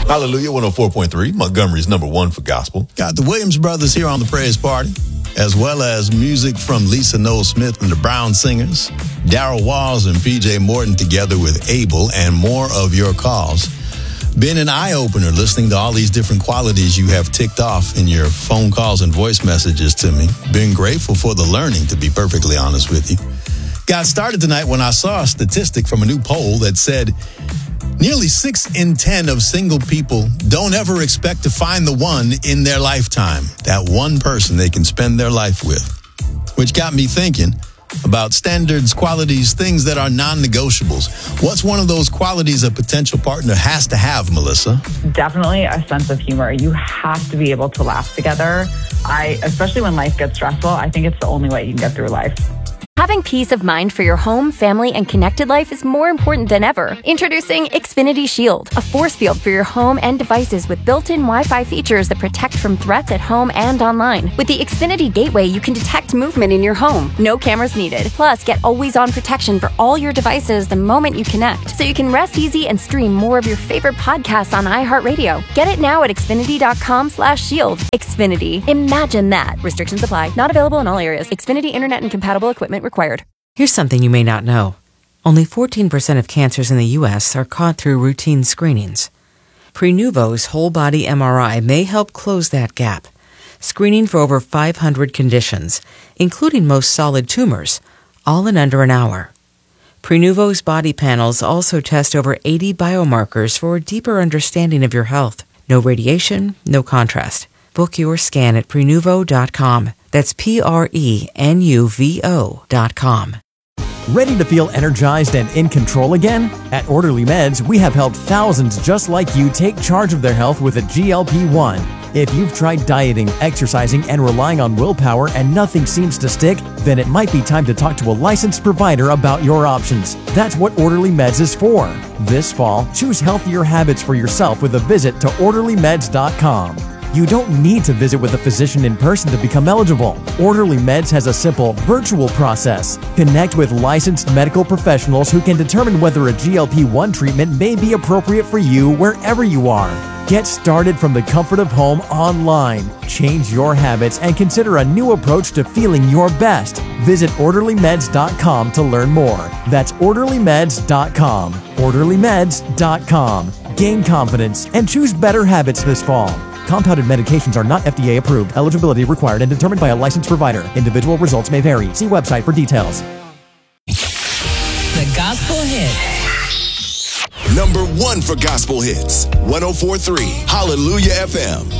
Hallelujah 104.3, Montgomery's number one for gospel. Got the Williams Brothers here on the Praise Party, as well as music from Lisa Noel Smith and the Brown Singers, Darryl Walls and PJ Morton together with Abel, and more of your calls. Been an eye-opener listening to all these different qualities you have ticked off in your phone calls and voice messages to me. Been grateful for the learning, to be perfectly honest with you. Got started tonight when I saw a statistic from a new poll that said nearly 6 in 10 of single people don't ever expect to find the one in their lifetime, that one person they can spend their life with, which got me thinking about standards, qualities, things that are non-negotiables. What's one of those qualities a potential partner has to have, Melissa? Definitely a sense of humor. You have to be able to laugh together. Especially when life gets stressful, I think it's the only way you can get through life. Having peace of mind for your home, family, and connected life is more important than ever. Introducing Xfinity Shield, a force field for your home and devices with built-in Wi-Fi features that protect from threats at home and online. With the Xfinity Gateway, you can detect movement in your home. No cameras needed. Plus, get always-on protection for all your devices the moment you connect, so you can rest easy and stream more of your favorite podcasts on iHeartRadio. Get it now at Xfinity.com/shield. Xfinity. Imagine that. Restrictions apply. Not available in all areas. Xfinity Internet and compatible equipment required. Here's something you may not know. Only 14% of cancers in the U.S. are caught through routine screenings. Prenuvo's whole-body MRI may help close that gap, screening for over 500 conditions, including most solid tumors, all in under an hour. Prenuvo's body panels also test over 80 biomarkers for a deeper understanding of your health. No radiation, no contrast. Book your scan at Prenuvo.com. That's Prenuvo.com. Ready to feel energized and in control again? At Orderly Meds, we have helped thousands just like you take charge of their health with a GLP-1. If you've tried dieting, exercising, and relying on willpower and nothing seems to stick, then it might be time to talk to a licensed provider about your options. That's what Orderly Meds is for. This fall, choose healthier habits for yourself with a visit to OrderlyMeds.com. You don't need to visit with a physician in person to become eligible. Orderly Meds has a simple, virtual process. Connect with licensed medical professionals who can determine whether a GLP-1 treatment may be appropriate for you wherever you are. Get started from the comfort of home online. Change your habits and consider a new approach to feeling your best. Visit OrderlyMeds.com to learn more. That's OrderlyMeds.com. OrderlyMeds.com. Gain confidence and choose better habits this fall. Compounded medications are not FDA approved. Eligibility required and determined by a licensed provider. Individual results may vary. See website for details. The Gospel Hit. Number one for gospel hits. 104.3 Hallelujah FM.